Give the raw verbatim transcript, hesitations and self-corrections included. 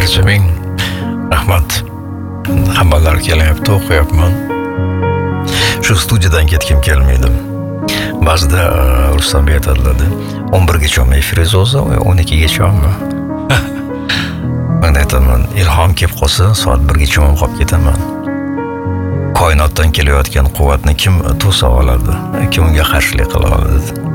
necha ming rahmat. Hammalar kelyapti, o'qiyapman. Shu studiyadan ketgim kelmaydi. Ba'zida Rustam aytadilar, o'n birgacha efiriz o'zi, o'n ikkigacha. Men aytaman, ilhom kelib qolsa, soat birgacha qolib ketaman. Koinotdan kelayotgan quvvatni kim to'sa oladi? Kim unga qarshilik qila oladi?